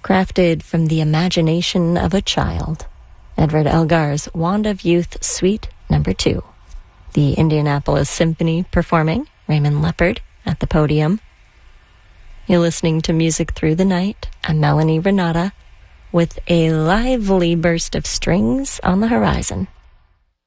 crafted from the imagination of a child. Edward Elgar's Wand of Youth Suite No. 2. The Indianapolis Symphony performing Raymond Leppard at the podium. You're listening to Music Through the Night. I'm Melanie Renata with a lively burst of strings on the horizon.